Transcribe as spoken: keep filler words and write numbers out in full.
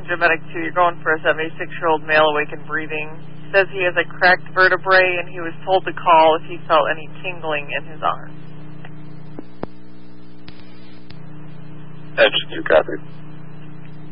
Medic two, you're going for a seventy-six-year-old male awake and breathing. Says he has a cracked vertebrae, and he was told to call if he felt any tingling in his arm. Edge two, copy.